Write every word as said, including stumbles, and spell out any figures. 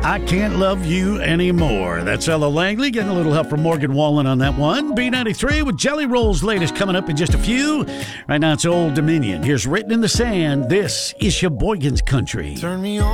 I Can't Love You Anymore. That's Ella Langley getting a little help from Morgan Wallen on that one. B ninety-three with Jelly Roll's latest coming up in just a few. Right now it's Old Dominion. Here's Written in the Sand. This is Sheboygan's Country. Turn me on.